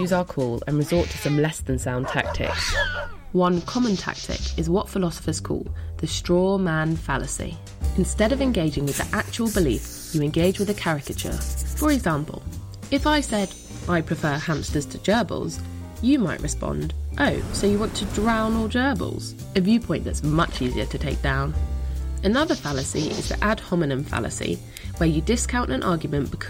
lose our cool and resort to some less than sound tactics. One common tactic is what philosophers call the straw man fallacy. Instead of engaging with the actual belief, you engage with a caricature. For example, if I said, I prefer hamsters to gerbils, you might respond, oh, so you want to drown all gerbils? A viewpoint that's much easier to take down. Another fallacy is the ad hominem fallacy, where you discount an argument because